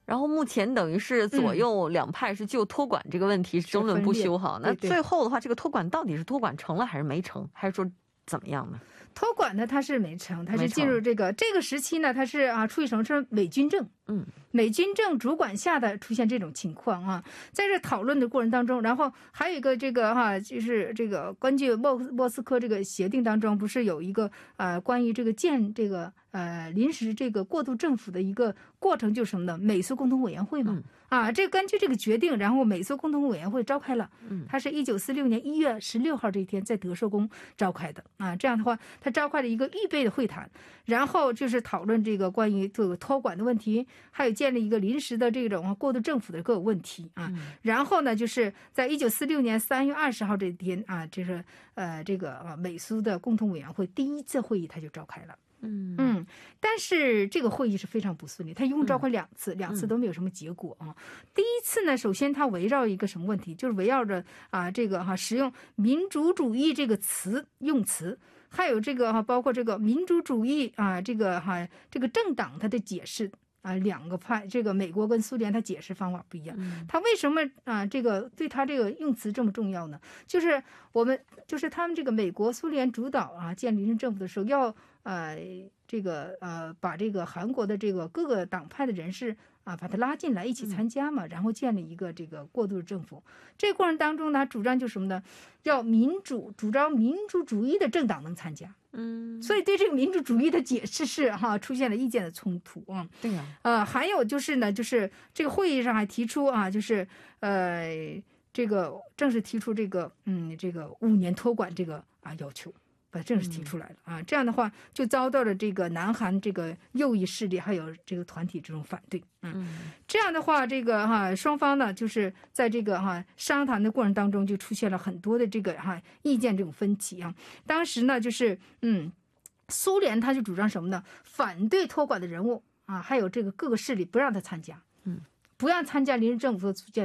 然后目前等于是左右两派是就托管这个问题争论不休哈。那最后的话，这个托管到底是托管成了还是没成，还是说怎么样呢？ 托管呢，它是没成，它是进入这个时期呢，它是处于什么？是美军政。美军政主管下的出现这种情况啊，在这讨论的过程当中，然后还有一个就是这个根据莫斯科这个协定当中，不是有一个关于这个建这个临时这个过渡政府的一个过程，就是什么呢？美苏共同委员会嘛。这根据这个决定，然后美苏共同委员会召开了，它是1946年1月16号这一天在德寿宫召开的这样的话，他召开了一个预备的会谈，然后就是讨论这个关于这个托管的问题，还有建立一个临时的这种过渡政府的各个问题然后呢，就是在1946年3月20号这一天就是这个美苏的共同委员会第一次会议它就召开了。但是这个会议是非常不顺利，他一共召开两次，两次都没有什么结果第一次呢，首先他围绕一个什么问题，就是围绕着这个使用民主主义这个用词，还有这个包括这个民主主义这个政党它的解释两个派，这个美国跟苏联它解释方法不一样。他为什么这个对他这个用词这么重要呢？就是他们这个美国苏联主导建立临时政府的时候，要把这个韩国的这个各个党派的人士把他拉进来一起参加嘛，然后建立一个这个过渡政府。这个过程当中呢，主张就是什么呢？要主张民主主义的政党能参加。所以对这个民主主义的解释是出现了意见的冲突对呀。 还有就是呢，就是这个会议上还提出就是这个正式提出这个这个5年托管这个要求。正式提出来了这样的话就遭到了这个南韩这个右翼势力还有这个团体这种反对这样的话这个双方呢就是在这个商谈的过程当中就出现了很多的这个意见这种分歧当时呢就是苏联他就主张什么呢？反对托管的人物还有这个各个势力不让他参加不让参加临时政府的组建